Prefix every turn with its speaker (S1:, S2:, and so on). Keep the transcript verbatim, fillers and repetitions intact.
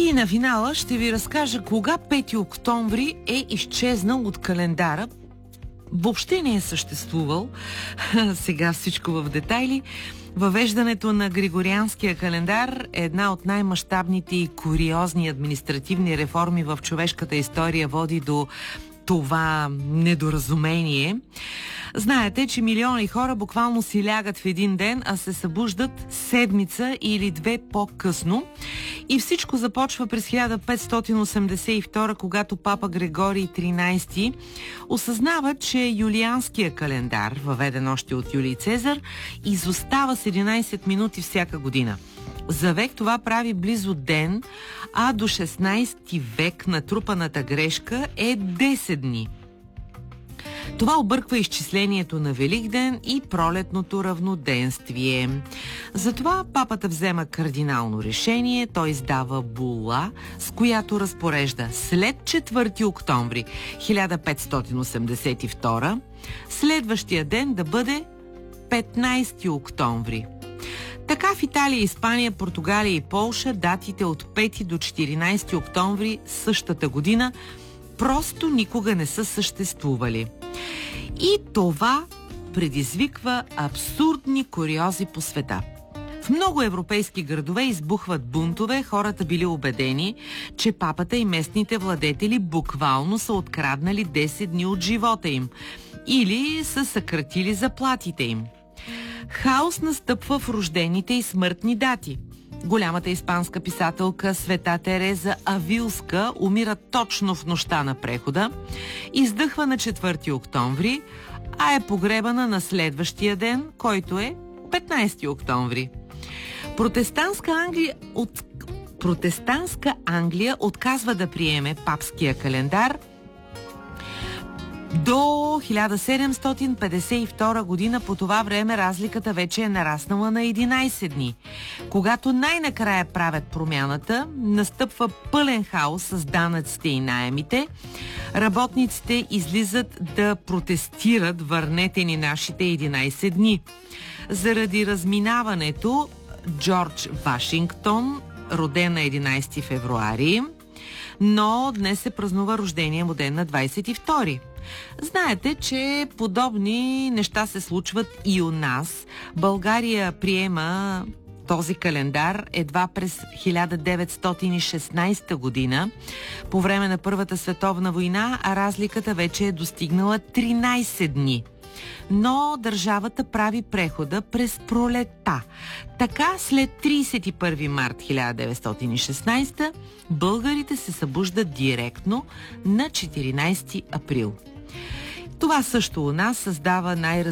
S1: И на финала ще ви разкажа кога пети октомври е изчезнал от календара. Въобще не е съществувал. Сега всичко в детайли. Въвеждането на Григорианския календар е една от най-мащабните и куриозни административни реформи в човешката история, води до това недоразумение. Знаете, че милиони хора буквално си лягат в един ден, а се събуждат седмица или две по-късно. И всичко започва през хиляда петстотин осемдесет и втора, когато папа Григорий тринайсети осъзнава, че юлианския календар, въведен още от Юлий Цезар, изостава с единайсет минути всяка година. За век това прави близо ден, а до шестнайсети век натрупаната грешка е десет дни. Това обърква изчислението на Великден и пролетното равноденствие. Затова папата взема кардинално решение, той издава була, с която разпорежда след четвърти октомври хиляда петстотин осемдесет и втора, следващия ден да бъде петнайсети октомври. Така в Италия, Испания, Португалия и Полша датите от пети до четиринайсети октомври същата година просто никога не са съществували. И това предизвиква абсурдни куриози по света. В много европейски градове избухват бунтове, хората били убедени, че папата и местните владетели буквално са откраднали десет дни от живота им или са съкратили заплатите им. Хаос настъпва в рождените и смъртни дати. Голямата испанска писателка Света Тереза Авилска умира точно в нощта на прехода, издъхва на четвърти октомври, а е погребана на следващия ден, който е петнайсети октомври. Протестантска Англия, от... Протестантска Англия отказва да приеме папския календар до хиляда седемстотин петдесет и втора година. По това време разликата вече е нараснала на единайсет дни. Когато най-накрая правят промяната, настъпва пълен хаос с данъците и наемите. Работниците излизат да протестират: върнете ни нашите единайсет дни. Заради разминаването, Джордж Вашингтон, роден на единайсети февруари, но днес се празнува рождения му ден на двайсет и втори. Знаете, че подобни неща се случват и у нас. България приема този календар едва през хиляда деветстотин и шестнайсета година, по време на Първата световна война, а разликата вече е достигнала тринайсет дни. Но държавата прави прехода през пролетта. Така след трийсет и първи март хиляда деветстотин и шестнайсета българите се събуждат директно на четиринайсети април. Това също у нас създава най